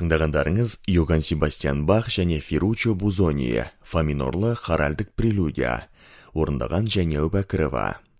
Тыңдағандарыңыз Йоганн Себастьян Бах және Ферруччо Бузони, фа минорлы хоральдік прелюдия, орындаған және Бәкірова.